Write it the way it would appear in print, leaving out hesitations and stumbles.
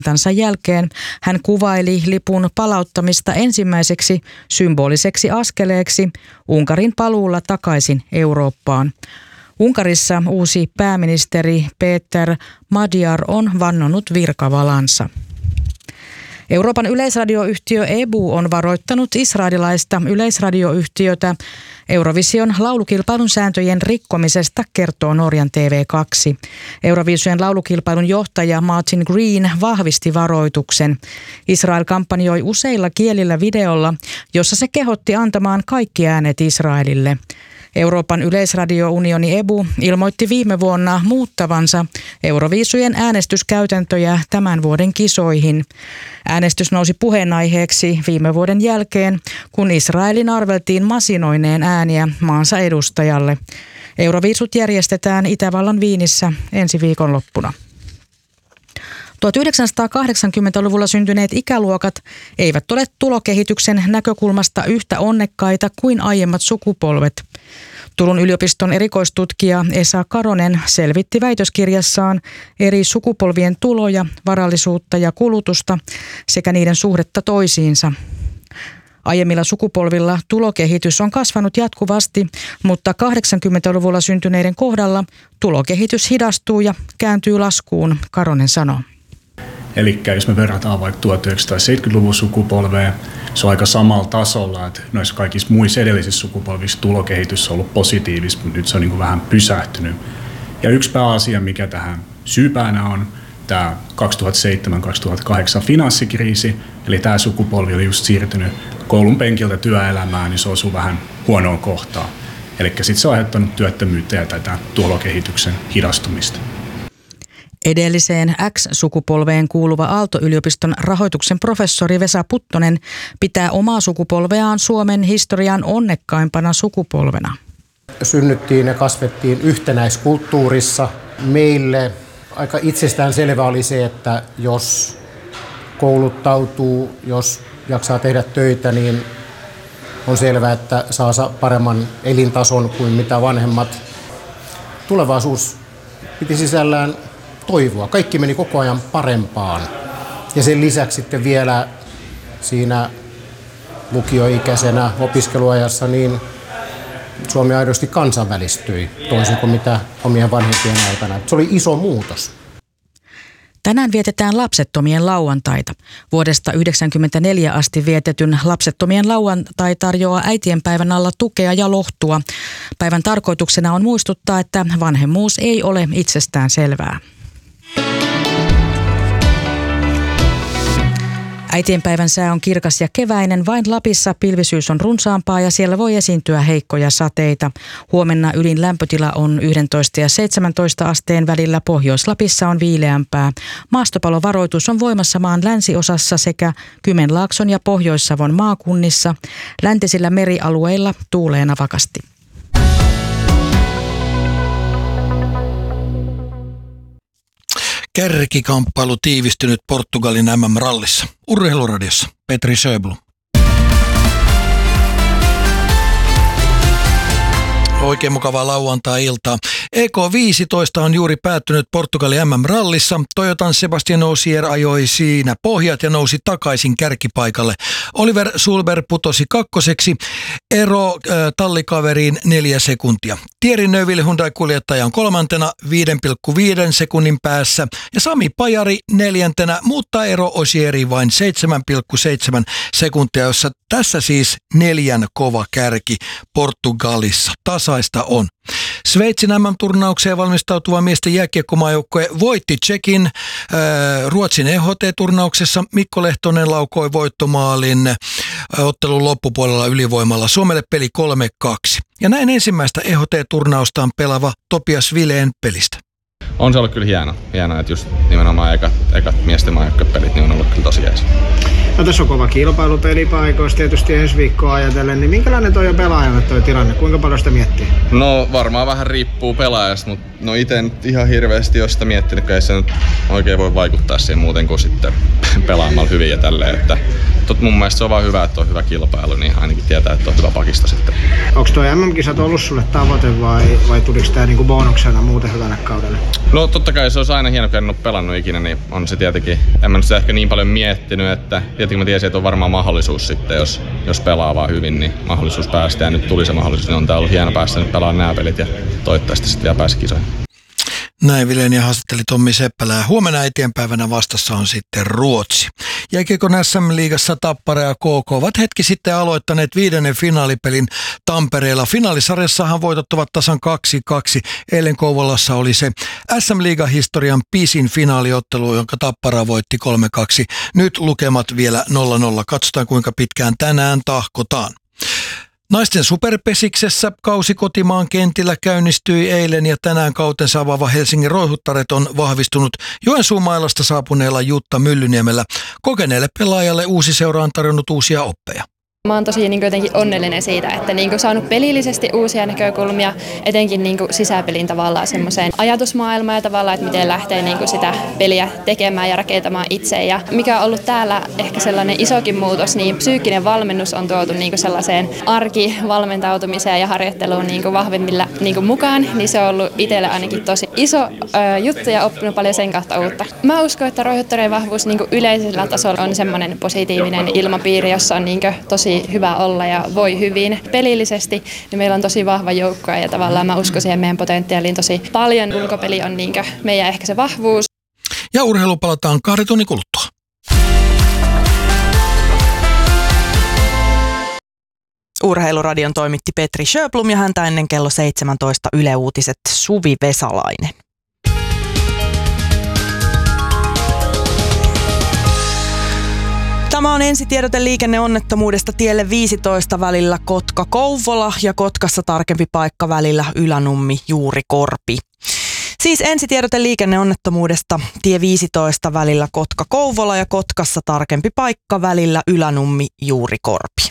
Tansa jälkeen hän kuvaili lipun palauttamista ensimmäiseksi symboliseksi askeleeksi Unkarin paluulla takaisin Eurooppaan. Unkarissa uusi pääministeri Péter Magyar on vannonut virkavalansa. Euroopan yleisradioyhtiö EBU on varoittanut israelilaista yleisradioyhtiötä Eurovision laulukilpailun sääntöjen rikkomisesta, kertoo Norjan TV2. Eurovision laulukilpailun johtaja Martin Green vahvisti varoituksen. Israel kampanjoi useilla kielillä videolla, jossa se kehotti antamaan kaikki äänet Israelille. Euroopan yleisradiounioni EBU ilmoitti viime vuonna muuttavansa Euroviisujen äänestyskäytäntöjä tämän vuoden kisoihin. Äänestys nousi puheenaiheeksi viime vuoden jälkeen, kun Israelin arveltiin masinoineen ääniä maansa edustajalle. Euroviisut järjestetään Itävallan Viinissä ensi viikonloppuna. 1980-luvulla syntyneet ikäluokat eivät ole tulokehityksen näkökulmasta yhtä onnekkaita kuin aiemmat sukupolvet. Turun yliopiston erikoistutkija Esa Karonen selvitti väitöskirjassaan eri sukupolvien tuloja, varallisuutta ja kulutusta sekä niiden suhdetta toisiinsa. Aiemmilla sukupolvilla tulokehitys on kasvanut jatkuvasti, mutta 80-luvulla syntyneiden kohdalla tulokehitys hidastuu ja kääntyy laskuun, Karonen sanoo. Eli jos me verrataan vaikka 1970-luvun sukupolveen, se on aika samalla tasolla, että noissa kaikissa muissa edellisissä sukupolvissa tulokehitys on ollut positiivista, mutta nyt se on niin kuin vähän pysähtynyt. Ja yksi pääasia, mikä tähän syypäänä on, tämä 2007-2008 finanssikriisi, eli tämä sukupolvi oli just siirtynyt koulun penkiltä työelämään, niin se osui vähän huonoon kohtaan. Eli sitten se on aiheuttanut työttömyyttä ja tätä tulokehityksen hidastumista. Edelliseen X-sukupolveen kuuluva Aalto-yliopiston rahoituksen professori Vesa Puttonen pitää omaa sukupolveaan Suomen historian onnekkaimpana sukupolvena. Synnyttiin ja kasvettiin yhtenäiskulttuurissa. Meille aika itsestään selvä oli se, että jos kouluttautuu, jos jaksaa tehdä töitä, niin on selvää, että saa paremman elintason kuin mitä vanhemmat. Tulevaisuus piti sisällään toivoa. Kaikki meni koko ajan parempaan. Ja sen lisäksi sitten vielä siinä lukioikäisenä opiskeluajassa niin Suomi aidosti kansainvälistyi toisin kuin mitä omien vanhempien aikana. Se oli iso muutos. Tänään vietetään lapsettomien lauantaita. Vuodesta 1994 asti vietetyn lapsettomien lauantai tarjoaa äitienpäivän alla tukea ja lohtua. Päivän tarkoituksena on muistuttaa, että vanhemmuus ei ole itsestään selvää. Äitienpäivän sää on kirkas ja keväinen, vain Lapissa pilvisyys on runsaampaa ja siellä voi esiintyä heikkoja sateita. Huomenna ylin lämpötila on 11 ja 17 asteen välillä, Pohjois-Lapissa on viileämpää. Maastopalovaroitus on voimassa maan länsiosassa sekä Kymenlaakson ja Pohjois-Savon maakunnissa. Läntisillä merialueilla tuulee navakasti. Kärkikamppailu tiivistynyt Portugalin MM-rallissa. Urheiluradiossa Petri Sjöblom. Oikein mukavaa lauantai-iltaa. EK15 on juuri päättynyt Portugalin MM-rallissa. Toyotan Sebastian Ogier ajoi siinä pohjat ja nousi takaisin kärkipaikalle. Oliver Sulber putosi kakkoseksi, ero tallikaveriin 4 sekuntia. Thierry Neuville Hyundai-kuljettaja on kolmantena 5,5 sekunnin päässä ja Sami Pajari neljäntenä, mutta ero Ogieriin vain 7,7 sekuntia, jossa tässä siis 4 kova kärki Portugalissa. Tasaista on. Sveitsin MM-turnaukseen valmistautuva miesten jääkiekkomaajoukkue voitti Tšekin Ruotsin EHT-turnauksessa. Mikko Lehtonen laukoi voittomaalin ottelun loppupuolella ylivoimalla. Suomelle peli 3-2. Ja näin ensimmäistä EHT-turnaustaan pelaava Topias Vileen pelistä. On se ollut kyllä hienoa, että just nimenomaan ekat miesten maajoukkuepelit niin on ollut kyllä tosi jees. No tässä on kova kilpailu pelipaikoista tietysti ensi viikkoa ajatellen, niin minkälainen toi on pelaajalle toi tilanne? Kuinka paljon sitä miettii? No varmaan vähän riippuu pelaajasta, mutta no itse nyt ihan hirveästi ole sitä miettinyt, kun ei se nyt oikein voi vaikuttaa siihen muuten kuin sitten pelaamalla hyvin ja tälleen, että mun mielestä se on vaan hyvä, että on hyvä kilpailu, niin ainakin tietää, että on hyvä pakista sitten. Onko toi MM-kisat ollut sulle tavoite vai tuliko tää niinku bonuksena muuten hyvälle kaudelle? No totta kai se olisi aina hieno, kun en ole pelannut ikinä, niin on se tietenkin, en mä sitä ehkä niin paljon miettinyt, että tietenkin mä tiesin, että on varmaan mahdollisuus sitten, jos pelaa vaan hyvin, niin mahdollisuus päästä, ja nyt tuli se mahdollisuus, niin on tää ollut hieno päästä nyt pelaamaan nämä pelit, ja toivottavasti sitten vielä pääsi kisoihin. Näin Vilenia haastatteli Tommi Seppälä ja huomenna eteenpäivänä vastassa on sitten Ruotsi. Jääkiekon SM-liigassa Tappara ja KK ovat hetki sitten aloittaneet 5. finaalipelin Tampereella. Finaalisarjassahan voitot ovat tasan 2-2. Eilen Kouvolassa oli se SM-liigan historian pisin finaaliottelu, jonka Tappara voitti 3-2. Nyt lukemat vielä 0-0. Katsotaan kuinka pitkään tänään tahkotaan. Naisten superpesiksessä kausi kotimaan kentillä käynnistyi eilen ja tänään kautensa avaava Helsingin Roihuttaret on vahvistunut Joensuun mailasta saapuneella Jutta Myllyniemellä. Kokeneelle pelaajalle uusi seura on tarjonnut uusia oppeja. Mä oon tosi jotenkin onnellinen siitä, että saanut pelillisesti uusia näkökulmia, etenkin sisäpelin tavallaan semmoiseen ajatusmaailmaan ja tavallaan, että miten lähtee sitä peliä tekemään ja rakentamaan itse. Ja mikä on ollut täällä ehkä sellainen isokin muutos, niin psyykkinen valmennus on tuotu sellaiseen arkivalmentautumiseen ja harjoitteluun vahvemmilla mukaan, niin se on ollut itselle ainakin tosi iso juttu ja oppinut paljon sen kautta uutta. Mä uskon, että Roihuttareen vahvuus yleisellä tasolla on semmoinen positiivinen ilmapiiri, jossa on tosi hyvä olla ja voi hyvin. Pelillisesti niin meillä on tosi vahva joukko ja tavallaan mä uskon siihen meidän potentiaaliin tosi paljon. Ulkopeli on meidän ehkä se vahvuus. Ja urheilu palataan 2 tunnin kuluttua. Urheiluradion toimitti Petri Sjöblom ja häntä ennen kello 17 Yle Uutiset Suvi Vesalainen. Tämä on ensitiedote liikenneonnettomuudesta tielle 15 välillä Kotka-Kouvola ja Kotkassa tarkempi paikka välillä Ylänummi-Juurikorpi. Siis ensitiedote liikenneonnettomuudesta tie 15 välillä Kotka-Kouvola ja Kotkassa tarkempi paikka välillä Ylänummi-Juurikorpi.